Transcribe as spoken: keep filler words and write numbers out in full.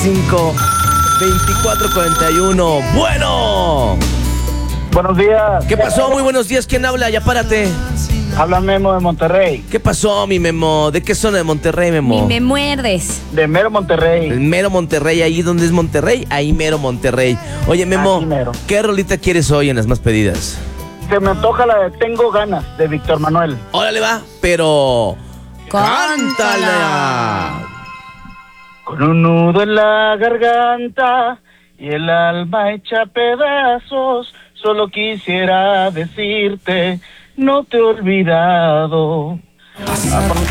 cinco, veinticuatro cuarenta y uno. Bueno. Buenos días. ¿Qué pasó? Muy buenos días. ¿Quién habla? Ya párate. Habla Memo de Monterrey. ¿Qué pasó, mi Memo? ¿De qué zona de Monterrey, Memo? Ni me muerdes. De mero Monterrey. El mero Monterrey, ahí donde es Monterrey, ahí mero Monterrey. Oye, Memo, Aquí mero. ¿qué rolita quieres hoy en las más pedidas? Se me antoja la de Tengo Ganas, de Víctor Manuel. Órale, va, pero... ¡Cántala! Con un nudo en la garganta y el alma hecha pedazos, solo quisiera decirte, no te he olvidado.